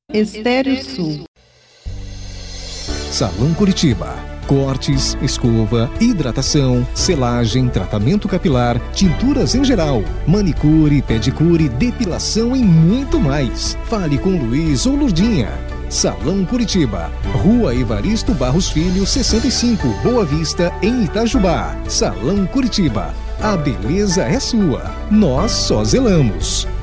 Estéreo Sul. Salão Curitiba. Cortes, escova, hidratação, selagem, tratamento capilar, tinturas em geral, manicure, pedicure, depilação e muito mais. Fale com Luiz ou Lurdinha. Salão Curitiba, Rua Evaristo Barros Filho, 65, Boa Vista, em Itajubá. Salão Curitiba, a beleza é sua, nós só zelamos.